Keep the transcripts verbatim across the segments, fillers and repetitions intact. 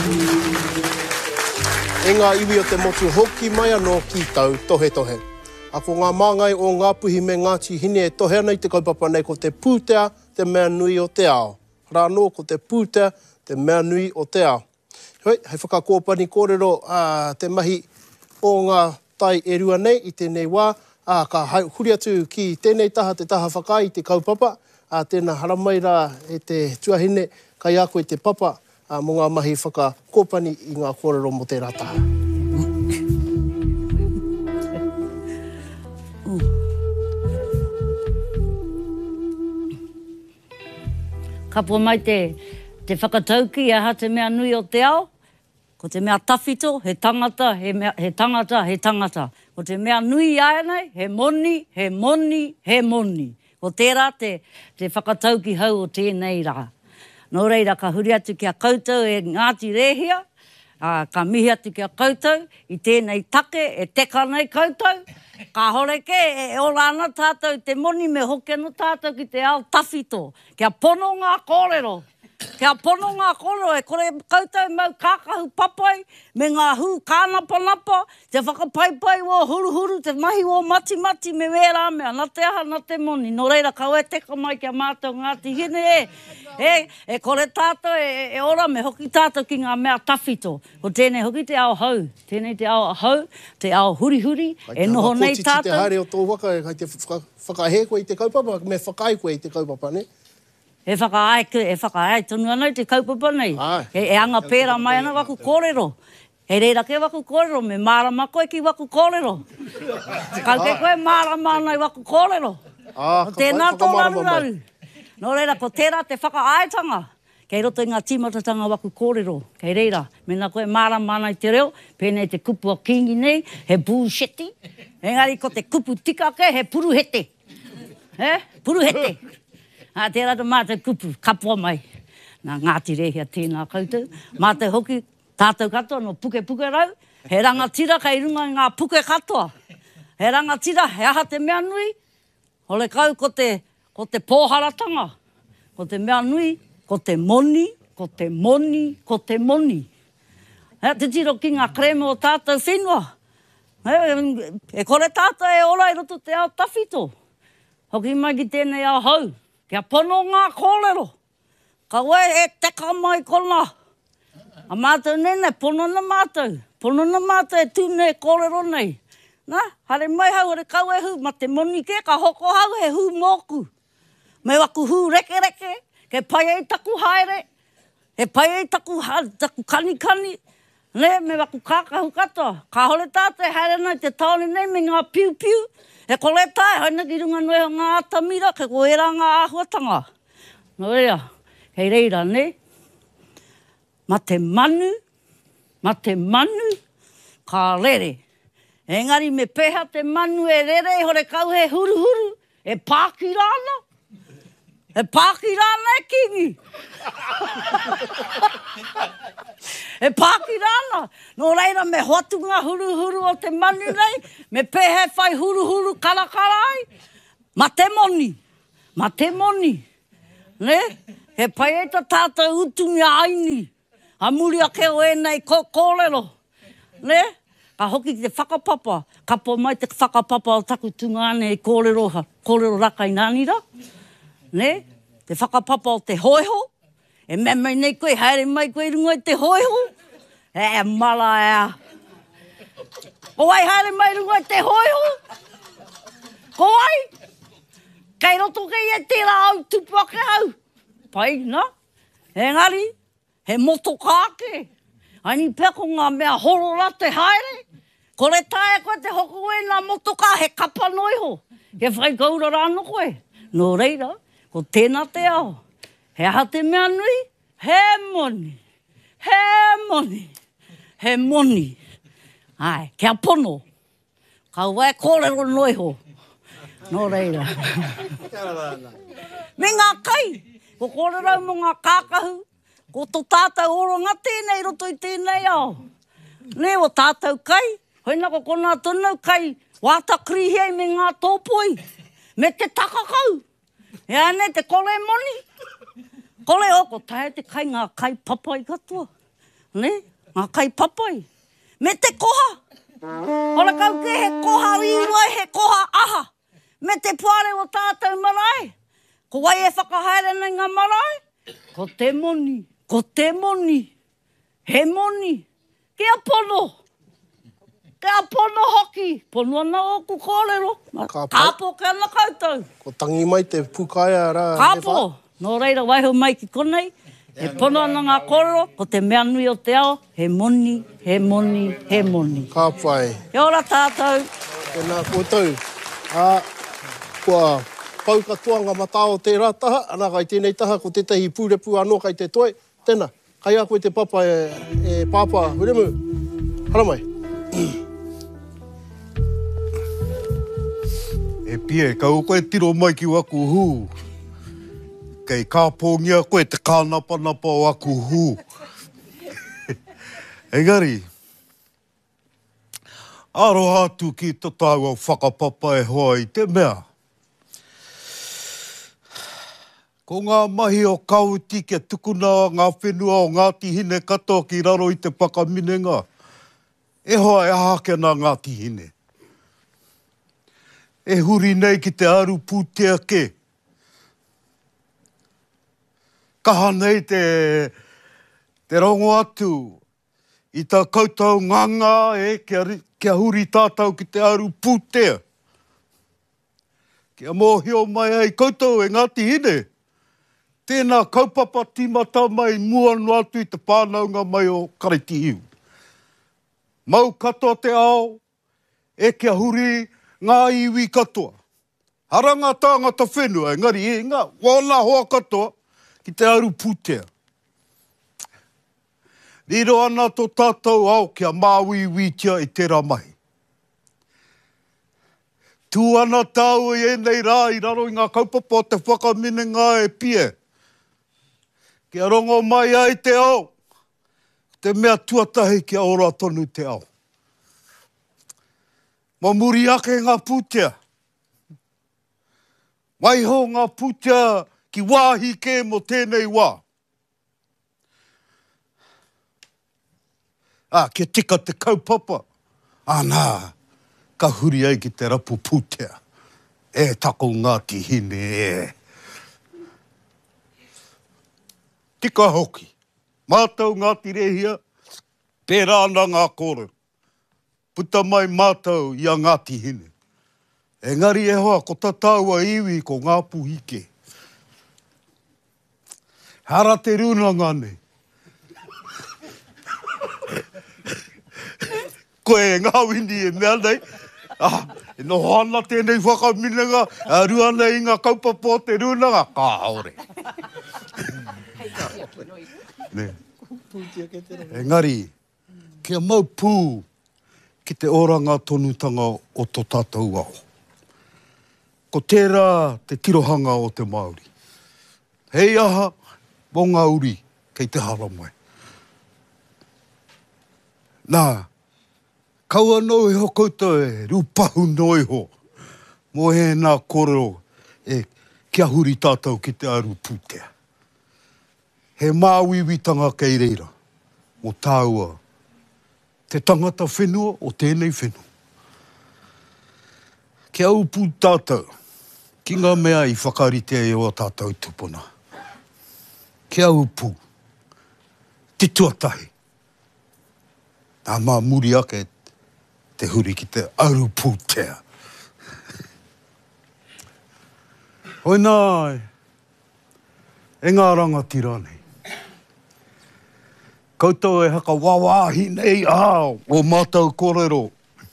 E ngā iwi o te motu hoki mai anō ki tau tohe tohe. A ko ngā māngai o ngā puhi me Ngāti Hine e tohe ana i te kaupapa nei ko te pūtea, te mea nui o te ao. Rānō ko te pūtea, te mea nui o te ao. Hoi, hei whakakōpani kōrero uh, te mahi o ngā tai e rua nei i tēnei wā. Uh, ka huri atu ki tēnei taha te taha whakai i te kaupapa. Uh, tēnā haramaira e te tuahine kai a koe te papa uh, mo ngā mahi whakakōpani i ngā kōrero mo te rataha. Ka pua mai te, te whakatauki e ha te mea nui o te ao. Ko te mea tawhito, he tangata, he, mea, he tangata, he tangata. Ko te mea nui aia nei, he moni, he moni, he moni. Ko tērā te, te whakatauki hau o tēnei rā. Nō reira, ka huri atu ki a koutou e Ngāti Rēhia, uh, ka mihi atu ki a koutou, i tēnei take, e teka nei koutou. Ka horeke, e ora ana tātou te moni me hoke no tātou ki te ao tawhito. Kia pono ngā kōrero. Kia pono ngā kōrero e kore koutou mau kākahu papai me ngā hu kānapa-napa, te whakapaipai o huru-huru, te mahi o mati-mati me wērā mea, nā te aha, nā te moni. Nō reira, kau e teka mai kia mātou Ngāti Hine e, e, e kore tātou, e, e ora me hoki tātou ki ngā mea tawhito. Ko tēnei hoki te ao hau, tēnei te ao hau, te ao huri-huri, e noho nei tātou. Te haere o tō waka, kai te whakahe koe i te kaupapa, me whakai koe i te kaupapa, ne? E whakaai, e whakaai, tonu anau te kaupapa nei. E, e anga pēra mai ana waku kōrero. E reira ke waku kōrero, me mārama koe ki waku kōrero. Kau te koe mārama anai waku kōrero. Ah, o tēnā tō raru-raru. Nō reira, ko tērā te whakaaetanga. Kei roto i ngā tīmatatanga waku kōrero. Kei reira, mena koe mārama anai te reo, pēnei te kupu a kingi nei, he bullshiti. Engari ko te kupu tikake, he puruhete. He? Puruhete. Ha, tērā te mātou kupu, kapua mai. Nā Ngāti Rēhia tēnā koutou. Mātou hoki, tātou katoa no puke puke rau. He rangatira kei runga i ngā puke katoa. He rangatira, he aha te mea nui. Hole kau ko te, ko te pōharatanga. Ko te mea nui, ko te moni, ko te moni, ko te moni. He, te tiro ki ngā kremo o tātou whenua. He, e kore tātou e ora i roto te ao tawhito. Hoki mai ki tēnei ao hau. Kia pono ngā kōrero. Ka ue e teka mai kona. A mātou nene, pono na mātou. Pono na mātou e tūne e kōrero nei. Nā, hare mai hau, hare kau e hu, ma te moni ke, ka hoko hau he hu mōku. Me waku hu reke reke, ke pai ei taku haere, he pai ei taku, taku kani kani. Ne, me waku kākahu katoa. Ka hore tātou e haere nei te taone nei me ngā piu piu. He kore tae, haina ki runga noe ngā atamira, ke ko era ngā āhuatanga. No ea, hei reira, ne? Ma te manu, ma te manu, ka rere. Engari me peha te manu e rere, hore kau he huru huru, e pāki rāna. E pāki rāna e kingi. E pāki rāna. Nō reira me hoatu ngā huru huru o te manu nei, me pehe whai huru huru karakarai. Ma te moni. Ma te moni. Ne? He pai e ta tātou utungi aini. A muri a keo e nei ko kōrero. Ne? Ka hoki te whakapapa. Ka po mai te whakapapa o taku tungane e kōrero, kōrero raka i nānira. Ne? Te whakapapa o te hoiho. E me mai nei koe, haere mai koe runga i te hoiho. E mala ea. Ko ai haere mai runga i te hoiho. Ko ai. Kei roto kei e tērā au tupu ake hau. Pai, na? Engari, he motokāke. Aini pēr ko ngā mea horora te haere. Kore tae koe te hoko e ngā motoka, he kapa noiho. He whai kaura rāno koe. Nō reira, ko tēnā te ao. He aha te mea nui, he moni. He moni. He moni. Ai, kia pono. Ka wai kōrero noiho. Nō reira. Me ngā kai, ko kōrero mo ngā kākahu, ko tō tātou oronga tēnei roto i tēnei ao. Ne o tātou kai, hoina ko kona tonu kai, wāta krihei me ngā tōpoi, me te takakau. E ane te kole moni. Kole oko, tae te kai ngā kai papai katoa. ne? Ngā kai papai. Me te koha. Ora kau ke he koha iwai, he koha aha. Me te puare o tātou marae. Ko wai e whakahaere nei ngā marae. Ko te moni, ko te moni. He moni. Kia pono. Kia pono hoki. Pono ana o ku kōrero. Kāpo ke ana koutou. Ko tangi mai te pukaia rā. Kāpo. Nō reira waiho mai ki konei. He pono ana ngā kōrero. Ko te mea nui o te ao. He moni, he moni, he moni. Ka pai. Kia ora tātou. Tēnā koutou. A, kua pau katoanga matao te rā taha. Ana kai tēnei taha ko te tehi pūrepu anō kai te toi. Tēnā. Kai a koe te papa e, e pāpā. Huremu. Hara mai. E pie, kau koe tiro mai ki waku hū. Kei kāpōngia koe te kānapa-napa o aku hū. Engari, aro atu ki to tāu au whakapapa e hoa i te mea. Ko ngā mahi o kauti ke tukuna ngā whenua o Ngāti Hine katoa ki raro i te whakaminenga. E hoa e hākena Ngāti Hine. E huri nei ki te aru pūtea ke. Kaha nei te, te rongo atu i tā koutou nganga e kia, kia huri tātou ki te aru pūtea. Kia mōhio mai ai koutou e Ngāti Hine. Tēnā kaupapa tīmata mai mua no atu i te pānaunga mai o Karitihiu. Mau katoa te ao, e kia huri ngā iwi katoa. Haranga tāngata whenua, engari e ngā wana hoa katoa ki te aru pūtea. Riro ana tō tātou ao kia māwiwitia i tērā mahi. Tū ana tāu i enei rā i raro i ngā kaupapa o te whakaminenga e pie. Kia rongo mai ai te ao. Te mea tuatahi kia ora tonu te ao. Ma muri ake ngā pūtea. Waiho ngā pūtea ki wāhi ke mo tēnei wā. Ah, kia tika te kaupapa. Ah, nā, ka huri ai ki te rapu pūtea. E tako Ngāti Hine e. Tika hoki. Mātou Ngāti Rehia, pērā ana ngā kōrero. Puta mai mātou i a Ngāti Hine. Engari e hoa, ko tataua iwi ko ngā puhike. Hara te runanga nei. Koe e ngā wini e mea nei. Ah, e no hana tēnei whakaminenga, a rua nei ngā kaupapa o te runanga, ka haore. Ne. Engari, kia mau pū ki te oranga tonutanga o tō tātou ao. Ko tērā te tirohanga o te Māori. Hei aha, mo ngā uri kei te hara mai. Nā, kaua no e ho koutou e rupahu no e ho. Mo he nā kōrero e kia huri tātou ki te aru pūtea. He māwiwitanga kei reira, o tāua, te tangata whenua o tēnei whenua. Kia upu tātou, ki ngā mea i whakarite e o tātou tupuna. Kia upu, te tuatahi. Nā mā muri ake te huri ki te aru pūtea. Hoi nāi, e ngā rangatira nei. Koutou e haka wawāhi nei ao o mātou kōrero.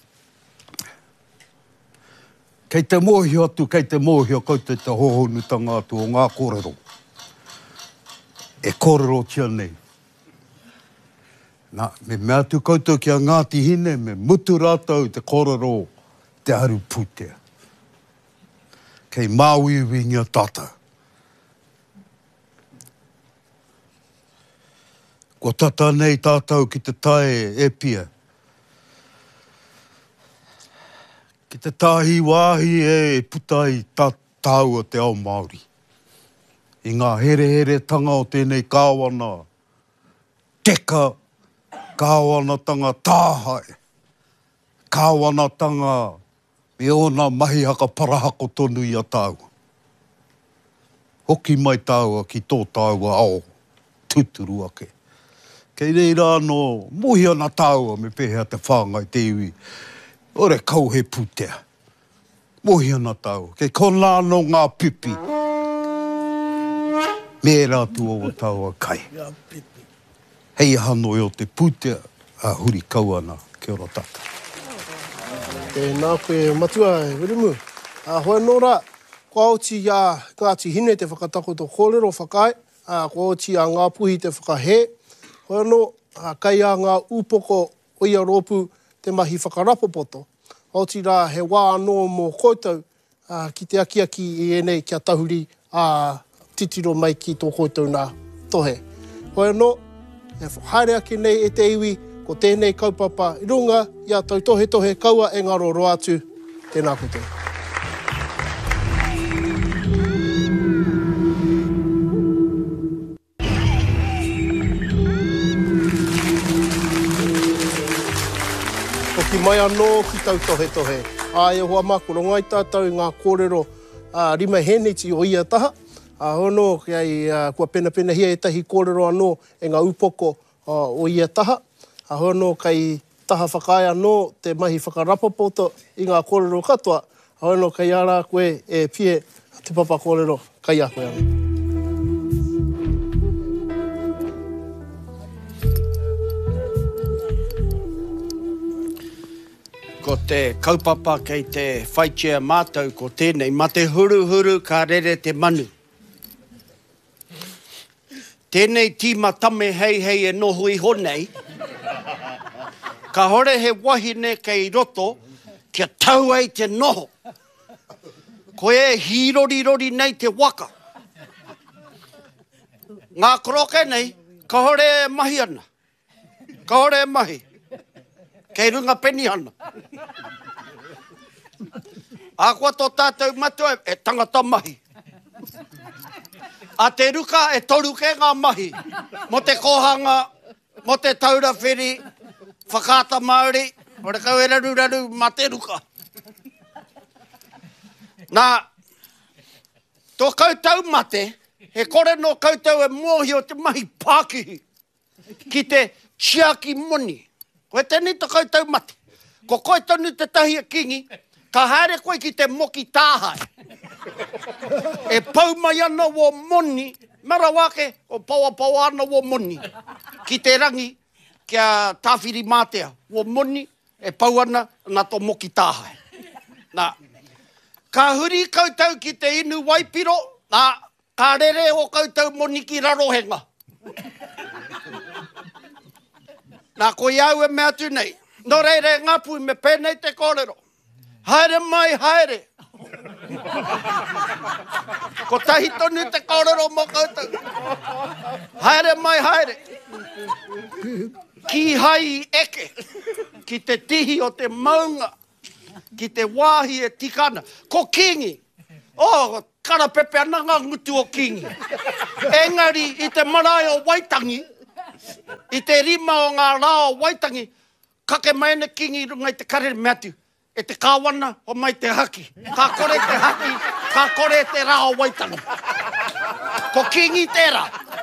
Kei te mōhio atu, kei te mōhio koutou te hohonutanga atu o ngā kōrero. E kōrero tia nei. Nā, me mea tu koutou ki a Ngāti Hine, me mutu rātou te kōrero te aru pūtea. Kei māwiwi ngia tātou. Ko tata nei tātou ki te tae e pia. Ki te tāhi wāhi e putai tā tāua te ao Māori. I ngā here here tanga o tēnei kāwana, teka kāwanatanga tāhai, kāwanatanga me ona mahi haka parahako tonu i a tāua. Hoki mai tāua ki tō tāua ao, tuturu ake. Kei reira no mohi ana tāua me pehea te whāngai te iwi. Ore kau he pūtea. Mohi ana tāua. Kei kona no ngā pipi. Me rātu o tāua kai. Hei hanoi o te pūtea, a huri kau ana. Kia ora tata. E nā koe matua e Wirimu. A hoa nora, kua oti a Ngāti Hine te whakatakoto kōrero whakai. A kua oti a ngā puhi te whakahe. Hoa no, a kai a ngā upoko o ia rōpu te mahi whakarapopoto. Oti rā he wā anō mō koutou a, ki te akiaki i enei kia tahuri a titiro mai ki tō koutou nā tohe. Hoa no, e haere ake nei e te iwi ko tēnei kaupapa i runga i a tau tohe tohe kaua e ngaro roa atu. Tēnā koutou. Ki mai anō ki tau tohe tohe. A e hoa makoro ngai tātou i ngā kōrero a, rima heneti o ia taha. A hono kiai a, kua pena pena hia e tahi kōrero anō e ngā upoko a, o ia taha. A hono kai taha whakai anō te mahi whakarapopoto i ngā kōrero katoa. A hono kai ara koe e pie te papa kōrero kai a koe anō. Ko te kaupapa kei te whaitia mātou ko tēnei, ma te huru huru ka rere te manu. Tēnei tīma tame hei hei e noho i honei, ka hore he wahine kei roto, kia tau ei te noho. Ko e hirori rori nei te waka. Ngā kroke nei, ka hore e mahi ana. Ka hore e mahi. Kei runga peni ana. A kua tō tātou matua e tangata mahi. A te ruka e toruke ngā mahi. Mo te kohanga, mo te taura whiri, whakata Māori, o re kau e raru raru ma te ruka. Nā, tō koutou mate, he kore no koutou e mōhi o te mahi Pākihi, ki te Chiaki Moni. Koe tēnei tō koutou mate. Ko koe tonu te tahi a kingi, ka haere koe ki te moki tāhai. E pau mai ana o moni, mara wake o paua paua ana o moni. Ki te rangi, kia tāwhiri mātea, o moni, e pau ana na tō moki tāhai. Nā, ka huri koutou ki te inu waipiro, nā, ka rere o koutou moni ki rarohenga. Nā ko iau e mea tu nei. No reire ngapu me pēnei te kōrero. Haere mai haere. Ko tahi tonu te kōrero mo koutou. Haere mai haere. Ki hai eke. Ki te tihi o te maunga. Ki te wāhi e tikana. Ko kingi. Oh, kara pepe ananga ngutu o kingi. Engari i te marae o Waitangi. I te rima o ngā rā o Waitangi, kake mai na kingi runga i te karere meatu. E te kāwana o mai te haki. Ka kore te haki, ka kore te rā o Waitangi. Ko kingi tērā.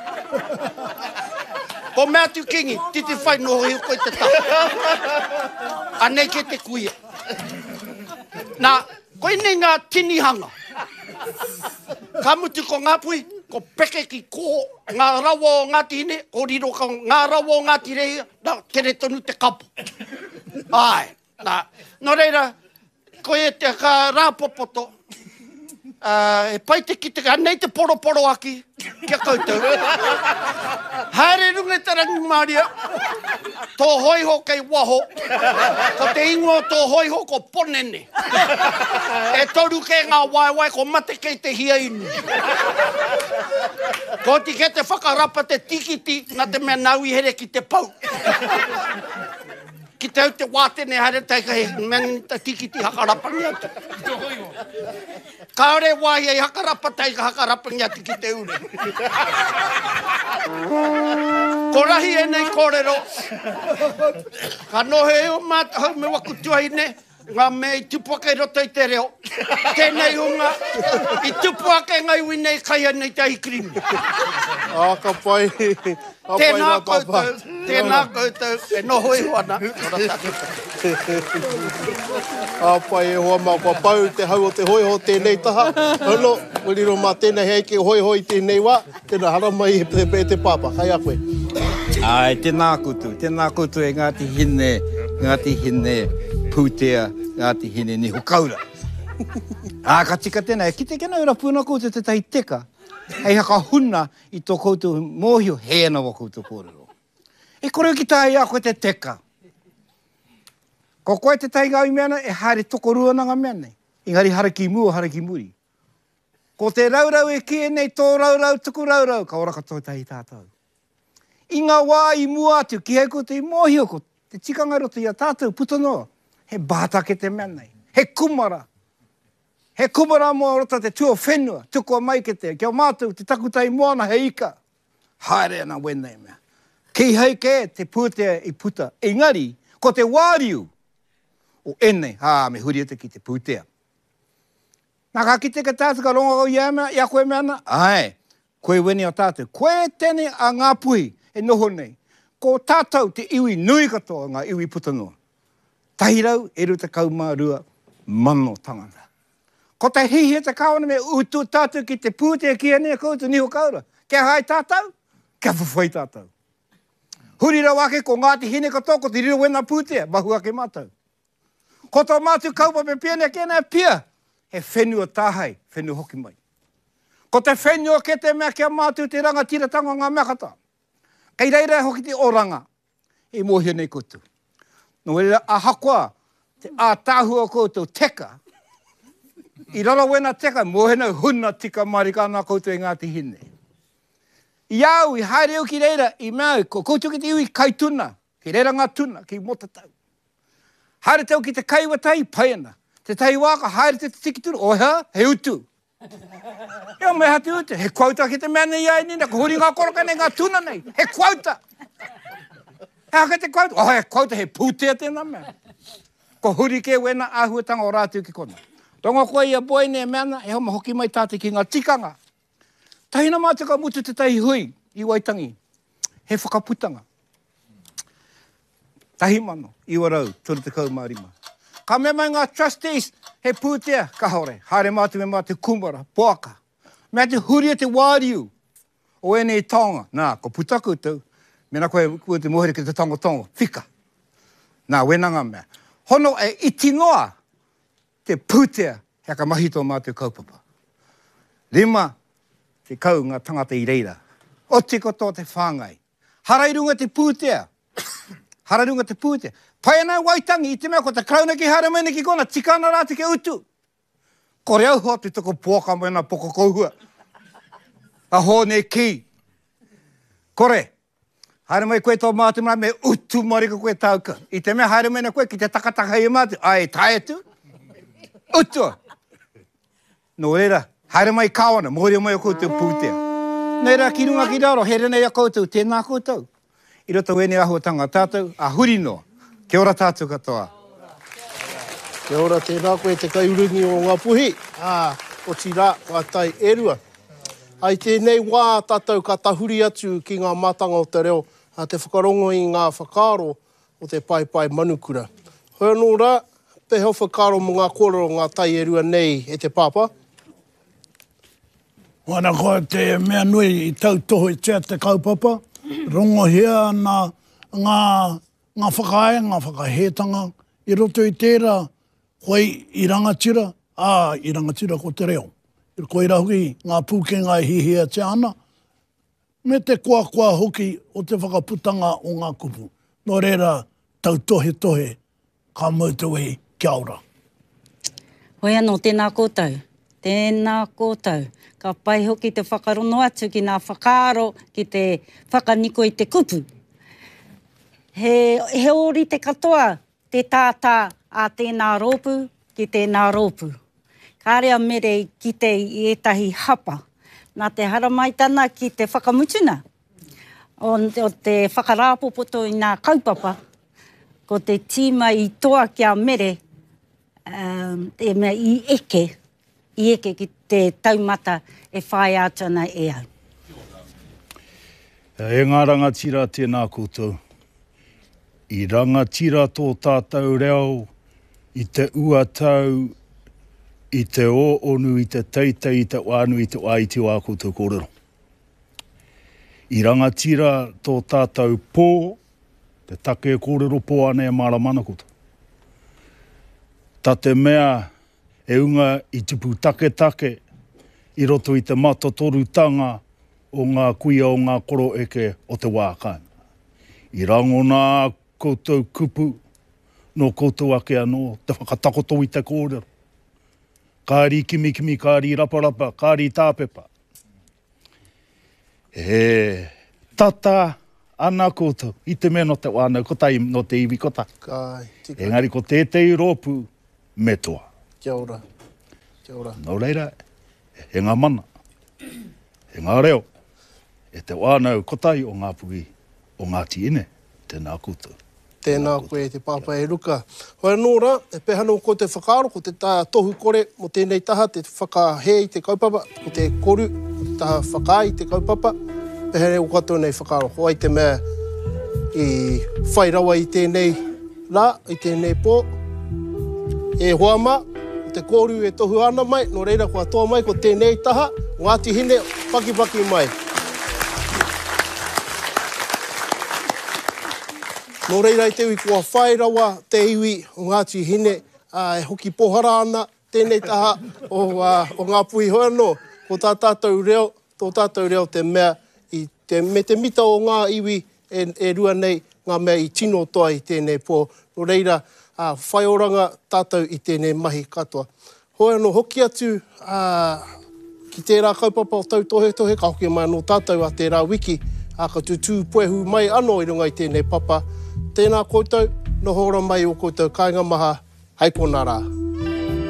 Ko meatu kingi, titi whai noho i koe te tā. Anei ke te kuia. Nā, koe nei ngā tinihanga. Ka mutu ko ngā pui, ko peke ki ko ngā rawa o Ngāti Hine, ko riro ka ngā rawa o Ngāti Rehia, nā, tere tonu te kapo. Ai, nā, no reira, ko e te ka rāpopoto, uh, e pai te ki te ka, nei te poro poro aki, kia koutou. Haere runga te rangi Māria, tō hoiho kei waho, ko te ingoa tō hoiho ko ponene. E toru ke ngā waiwai ko mate kei te hia inu. Ko ti ke te whakarapa te tikiti, ngā te mea nau i here ki te pau. Ki te au te wātene haere teika he meni te tikiti hakarapa ni atu. Kaore wāhi ei hakarapa teika hakarapa ni atu ki te ure. Ko rahi e nei kōrero. Ka nohe o mata hau me waku tuai ne. Ngā me i tupuake roto i te reo. Tēnei hunga. I tupuake ngai winei kai anei te hikirimi. Ah, ka pai. Tēnā koutou. Tēnā koutou. E noho i hoana. Ah, pai e hoa mau pa pau te hau o te hoi ho tēnei taha. Hono, uriro mā tēnei hei ke hoi hoi tēnei wā. Tēnā hara mai e te, te pāpa. Kai a koe. Ai, tēnā koutou. Tēnā koutou e Ngāti Hine. Ngāti Hine. Pūtea, Ngāti Hine ni hukaura. Ā, ka tika tēnā, ki te kena ura pūna koutou te tahi teka. Hei haka huna i tō koutou mōhio hēna wa koutou kōrero. E kore ki tahi a koe te teka. Ko koe te tahi ngāi meana e haere toko rua na ngā meana. Engari hara ki mua, hara ki muri. Ko te raurau e ki e nei tō raurau, tuku raurau, ka ora katoa tahi tātou. I ngā wā i mua atu, ki hei ko te mōhio ko te tikanga roto i a tātou putanoa. He bātake te mea nei. He kumara. He kumara mua rota te tua whenua. Tukua mai ke te. Kia mātou te takutai moana he ika. Haere ana wenei mea. Ki hei ke te pūtea i puta. Engari, ko te wāriu. O ene, hā, me huri ate ki te pūtea. Nā ka ki te ka tātou ka ronga o ia mea, ia koe mea na? Ai, koe weni o tātou. Koe tene a ngā puhi e noho nei. Ko tātou te iwi nui katoa ngā iwi putanoa. Tahirau, e ruta kaumā rua, mano tangata. Ko te hihi te kawana me utu tātou ki te pūtea ki anea koutou niho kaura. Kia hai tātou, kia whawhai tātou. Huri rau ake ko Ngāti Hine katoa, ko te riro wena pūtea, mahu ake mātou. Ko tō mātou kaupa me pianea kēnea pia, he whenua tāhai, whenua hoki mai. Ko te whenua ke te mea kia mātou te ranga tiratanga ngā mea kata. Kei reira hoki te oranga, e mōhia nei koutou. No reira a hakoa, te a tāhua koutou teka. I rara wena teka, mōhena huna tika marika nā koutou e Ngāti Hine. I au, i haere au ki reira, i mea, ko koutou ki te iwi kai tuna, ki reira ngā tuna, ki mota tau. Haere tau ki te kaiwa tai, paiana. Te tai waka, haere te tiki turu, oha, he utu. Eo me hati utu, he kouta ki te mea nei ai nina, ko huri ngā koroka nei ngā tuna nei, he kouta. He haka te kouta, oh, he kouta, he pūtea tēnā mea. Ko huri ke wena āhuatanga o rātiu ki kona. Rongo koe ia boi ne meana, e homa hoki mai tāte ki ngā tikanga. Tahina mātuka mutu te tahi hui, i Waitangi. He whakaputanga. Tahi mano, i warau, tūra te kaumārima. Ka mea mai ngā trustees, he pūtea, ka haore. Haere mātu me mātu kumara, poaka. Mea te huria te wāriu, o ene i taonga. Nā, ko putaku tau. Mena koe kua te mohere ki te tongo tongo, whika. Nā, wenanga mea. Hono e iti noa te pūtea hea ka mahito mātou kaupapa. Rima, te kau ngā tangata i reira. O te koto te whāngai. Harairunga te pūtea. Harairunga te pūtea. Pai anā Waitangi, i te mea ko te krauna ki hara mene ki kona, tikana rā te ke utu. Ko reo hoa te toko puaka mena poko kouhua. A ho ne ki. Kore. Haere mai koe tō mātu mara me utu marika koe tauka. I te mea haere mena koe ki te takataka hei mātu. Ai, tae tu. Utu. No reira, haere mai kawana, mōreo mai o koutou pūtea. Nei rā ki runga ki raro, here nei a koutou, tēnā koutou. I roto wene ahuatanga tātou, a huri noa. Kia ora tātou katoa. Kia ora tēnā koe te kaiurungi o ngā puhi. Ah, o tira, ka tai erua. Ai tēnei wā tātou ka tahuri atu ki ngā mātanga o te reo, a te whakarongo i ngā whakaaro o te pai pai manukura. Hoi anō rā, peheo whakaaro mo ngā kōrero ngā tai erua nei e te pāpā. Wana koe te mea nui i tau toho i tea te kaupapa, rongo hea nā ngā, ngā whakae, ngā whakahetanga, i roto i tērā, koe i rangatira, ā, i rangatira ko te reo. I koe rahui ngā pūkenga e hihia te ana, me te kua kua hoki o te whakaputanga o ngā kupu. Nō reira, tau tohe tohe, ka mautu e kia ora. Hoi anō, tēnā kōtau. Tēnā kōtau. Ka pai hoki te whakarono atu ki ngā whakaaro ki te whakaniko i te kupu. He, he ori te katoa, te tātā a tēnā rōpu ki tēnā rōpu. Kārea mere ki te i etahi hapa. Nā te haramaitana ki te whakamutuna. O, o te whakarāpopoto i ngā kaupapa, ko te tīma i toa kia mere, um, e mea i eke, i eke ki te taumata e whai ātana e au. E ngā rangatira tēnā koutou. I rangatira tō tātou reo, i te ua tau, i te o onu, i te teitei, i te wānu, i te wā i te wā koutou kōrero. I rangatira tō tātou pō, te take e kōrero pō ane e mara mana koutou. Tā te mea e unga i tupu take take, i roto i te matatorutanga o ngā kuia o ngā koro eke o te wākai. I rango nā koutou kupu, no koutou ake anō, te whakatakoto i te kōrero. Kāri kimi kimi, kāri raparapa, kāri tāpepa. E tata ana koutou, i te mea no te wānau, ko tai no te iwi kota. Kai, tika. Engari ko tētei rōpu, me toa. Kia ora. Kia ora. Nō reira, e ngā mana, e ngā reo, e te wānau kotai o ngā pui, o ngā tiine, tēnā koutou. Tēnā koe te pāpai e ruka. Hoi nōra, e pehano ko te whakaaro, ko te tā tohu kore mo tēnei taha, te whakahe i te kaupapa, ko te koru, ko te taha whakai i te kaupapa, pehane o katoa nei whakaaro. Hoi te mea i whai rawa i tēnei rā, i tēnei pō, e hoama, ko te koru e tohu ana mai, no reira kua toa mai, ko tēnei taha, Ngāti Hine, paki paki mai. Nō reira i te iwi kua whai rawa te iwi o Ngāti Hine, uh, e hoki pohara ana, tēnei taha o, uh, o ngā pui hoi anō, ko tā tātou reo, tō tātou reo te mea, i te, me te mita o ngā iwi e, e rua nei ngā mea i tino toa i tēnei pō. Nō reira, uh, whai oranga tātou i tēnei mahi katoa. Hoi anō, hoki atu uh, ki tērā kaupapa o tau tohe tohe, ka hoki mai anō tātou a tērā wiki, a ka tutu puehu mai anō i runga i tēnei papa. Tēnā koutou, nohora mai o koutou, kāinga maha, hei pōnā rā.